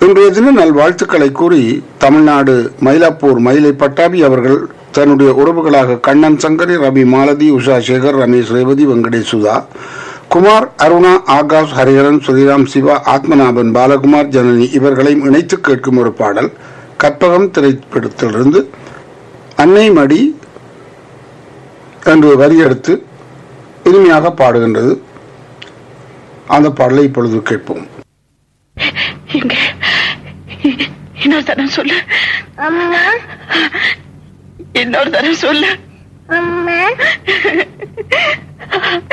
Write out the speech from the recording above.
இன்றைய தின நல்வாழ்த்துக்களை கூறி தமிழ்நாடு மயிலாப்பூர் மயிலை பட்டாபி அவர்கள் தன்னுடைய உறவுகளாக கண்ணன் சங்கரி, ரவி மாலதி, உஷா சேகர், ரமேஷ் ரேவதி, வெங்கடேஷ் சுதா, குமார், அருணா, ஆகாஷ், ஹரிஹரன், ஸ்ரீராம், சிவா, ஆத்மநாபன், பாலகுமார், ஜனனி இவர்களையும் இணைத்து கேட்கும் ஒரு பாடல் கற்பகம் திரைப்படத்திலிருந்து அன்னை மடி என்று வரி எடுத்து இனிமையாக பாடுகின்றது. அந்த பாடலை இப்பொழுது கேட்போம். இன்னொரு தரம் சொல்லு அம்மா, இன்னொரு தரம் சொல்லு அம்மா.